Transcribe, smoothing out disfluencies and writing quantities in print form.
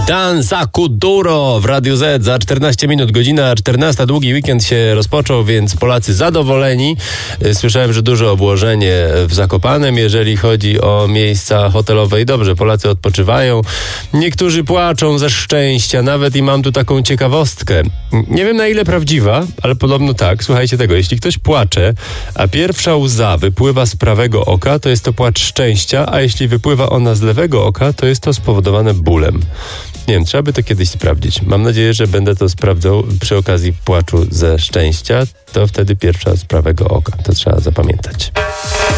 Danza Kuduro w Radiu Z za 14 minut, godzina 14. Długi weekend się rozpoczął, więc Polacy zadowoleni. Słyszałem, że duże obłożenie w Zakopanem, jeżeli chodzi o miejsca hotelowe i dobrze, Polacy odpoczywają. Niektórzy płaczą ze szczęścia, nawet i mam tu taką ciekawostkę. Nie wiem na ile prawdziwa, ale podobno tak. Słuchajcie tego, jeśli ktoś płacze, a pierwsza łza wypływa z prawego oka, to jest to płacz szczęścia, a jeśli wypływa ona z lewego oka, to jest to spowodowane bólem. Nie wiem, trzeba by to kiedyś sprawdzić. Mam nadzieję, że będę to sprawdzał przy okazji płaczu ze szczęścia. To wtedy pierwsza z prawego oka. To trzeba zapamiętać.